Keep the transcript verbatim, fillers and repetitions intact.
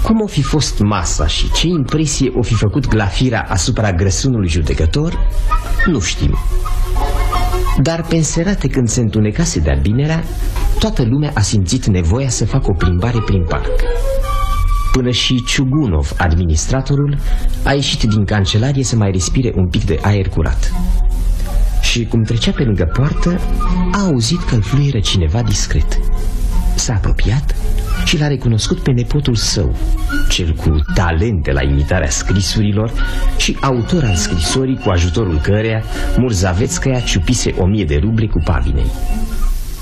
Cum o fi fost masa și ce impresie o fi făcut Glafira asupra grăsunului judecător, nu știm. Dar pe înserate, când se întunecase de-a binerea, toată lumea a simțit nevoia să facă o plimbare prin parc. Până și Ciugunov, administratorul, a ieșit din cancelarie să mai respire un pic de aer curat. Și cum trecea pe lângă poartă, a auzit că îl fluieră cineva discret. S-a apropiat și l-a recunoscut pe nepotul său, cel cu talente la imitarea scrisurilor și autor al scrisorii cu ajutorul căreia Murzavețcaia ciupise o mie de ruble cu pavinei.